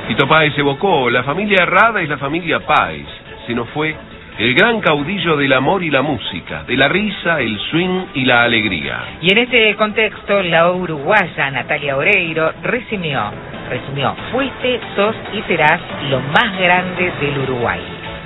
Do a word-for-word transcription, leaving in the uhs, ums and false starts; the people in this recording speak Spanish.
Fito Páez evocó: la familia Rada es la familia Páez. Se nos fue el gran caudillo del amor y la música, de la risa, el swing y la alegría. Y en ese contexto, la uruguaya Natalia Oreiro resumió, resumió, fuiste, sos y serás lo más grande del Uruguay.